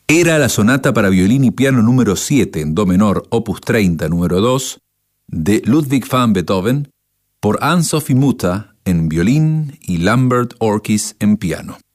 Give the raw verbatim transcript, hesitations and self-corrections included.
Era la sonata para violín y piano número siete en do menor, opus treinta, número dos, de Ludwig van Beethoven, por Anne-Sophie Mutter en violín y Lambert Orkis en piano.